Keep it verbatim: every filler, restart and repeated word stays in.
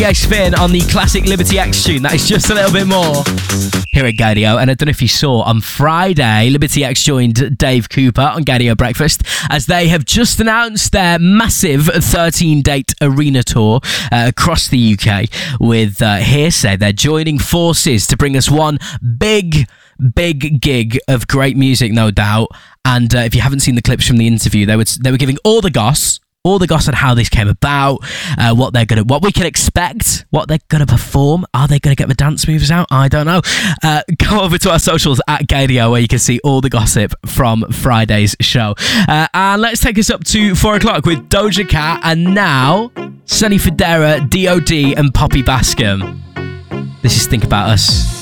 Spin on the classic Liberty X tune. That is just a little bit more here at Gadio. And I don't know if you saw, on Friday, Liberty X joined Dave Cooper on Gadio Breakfast as they have just announced their massive thirteen-date arena tour uh, across the U K with uh, Hearsay. They're joining forces to bring us one big, big gig of great music, no doubt. And uh, if you haven't seen the clips from the interview, they were, they were giving all the goss. All the goss on how this came about, uh, what they're gonna, what we can expect, what they're gonna perform. Are they gonna get the dance moves out? I don't know. Uh, go over to our socials at Gadio where you can see all the gossip from Friday's show. Uh, and let's take us up to four o'clock with Doja Cat and now Sonny Fodera, D O D, and Poppy Bascom. This is Think About Us.